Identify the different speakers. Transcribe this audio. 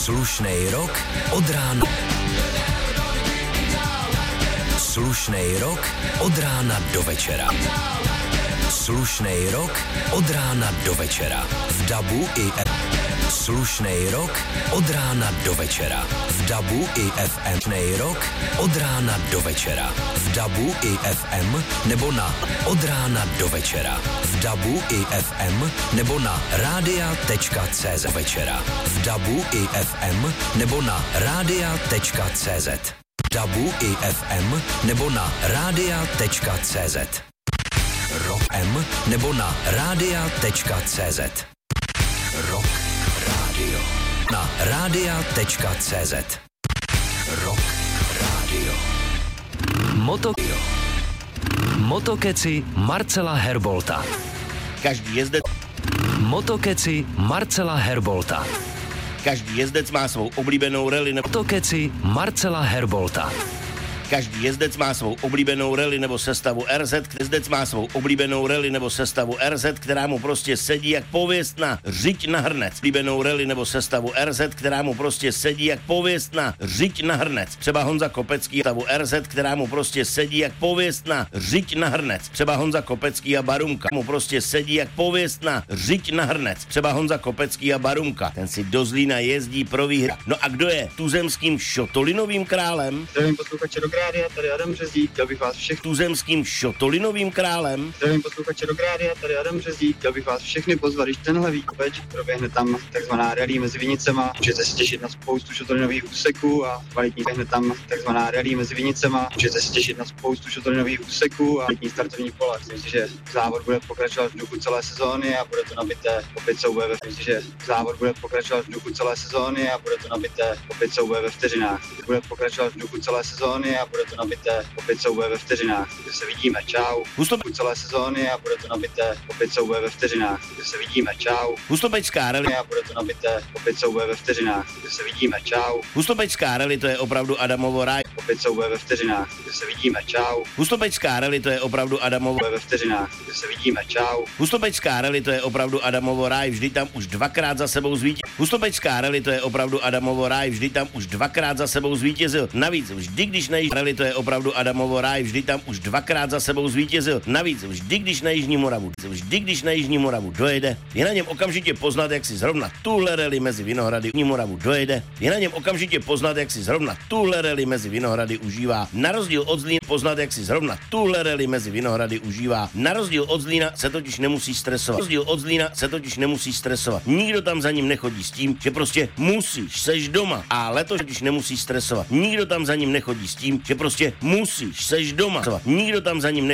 Speaker 1: Slušnej rok od rána. Slušnej rok od rána do večera. Slušnej rok od rána do večera. V DABu i Slušnej rok od rána do večera. V DABu i FM. Slušnej rok od rána do večera. V DABu i FM nebo na od rána do večera. V DABu i FM nebo na radia.cz večera. V DABu i FM nebo na radia.cz. DABu i FM nebo na radia.cz. Rock M nebo na radia.cz. Rock Radio na radia.cz. Rock Radio. Motokeci Marcela Herbolta.
Speaker 2: Každý jezdec.
Speaker 1: Motokeci Marcela Herbolta.
Speaker 2: Každý jezdec má svou oblíbenou rally.
Speaker 1: Motokeci Marcela Herbolta.
Speaker 2: Každý jezdec má svou oblíbenou rally nebo sestavu RZ, jezdec má svou oblíbenou rally nebo sestavu RZ, která mu prostě sedí jak pověst na řiď na hrnec. Oblíbenou rally nebo sestavu RZ, která mu prostě sedí jak pověst na řiď na hrnec. Třeba Honza Kopecký stavu RZ, která mu prostě sedí jak pověst na řiď na hrnec. Třeba Honza Kopecký a Barunka mu prostě sedí jak pověst na řiď na hrnec. Třeba Honza Kopecký a Barunka. Ten si do Zlína jezdí pro výhra. No a kdo je tuzemským šotolinovým králem?
Speaker 3: Zdravím posluchače do Rádia, tady Adam Březdík, chtěl bych vás všechny
Speaker 2: tuzemským šotolinovým králem.
Speaker 3: Zdravím posluchače do Rádia, tady Adam Březdík, chtěl bych vás všechny pozvat, když tenhle výkopeč proběhne tam takzvaná rally mezi Vinicema, můžete se těšit na spoustu šotolinových úseků a kvalitní běhne tam takzvaná rally mezi Vinicema, můžete se těšit na spoustu šotolinových úseků a kvalitní startovní pole. Myslím, že závod bude pokračovat v duchu celé sezóny a bude to nabité opět souboje ve vteřinách. Bude pokračovat v duchu celé sezóny a bude to nabité opět souboje ve vteřinách. Kde se vidíme, čau. Hustopeč celé sezóny a bude to nabité opět souboje ve vteřinách. Kde se vidíme, čau.
Speaker 2: Hustopečská rally
Speaker 3: a bude to nabité opět souboje ve vteřinách. Kde se vidíme, čau.
Speaker 2: Hustopečská rally, to je opravdu Adamovo ráj.
Speaker 3: Opět souboje ve vteřinách. Kde se vidíme, čau.
Speaker 2: Hustopečská rally, to je opravdu Adamovo
Speaker 3: ve vteřinách. Kde se vidíme, čau.
Speaker 2: Hustopečská rally, to je opravdu Adamovo ráj, vždy tam už dvakrát za sebou zvítězil. Hustopečská rally, to je opravdu Adamovo ráj, vždy tam už dvakrát za sebou zvítězil. Navíc vždy, když nejíždí rally, to je opravdu Adamovo ráj, vždy tam už dvakrát za sebou zvítězil. Navíc vždy, když na Jižní Moravu dojede, je na něm okamžitě poznat, jak si zrovna tuhle rally mezi Vinohrady Moravu dojede. Je na něm okamžitě poznat, jak si zrovna tuhle rally mezi Vinohrady užívá. Na rozdíl od Zlína poznat, jak si zrovna tuhle rally mezi Vinohrady užívá. Na rozdíl od Zlína se totiž nemusí stresovat. Nikdo tam za ním nechodí s tím, že prostě musíš, seš doma. A letos totiž nemusí stresovat. Nikdo tam za ním nechodí s tím, že prostě musíš, seš doma. Nikdo tam za ním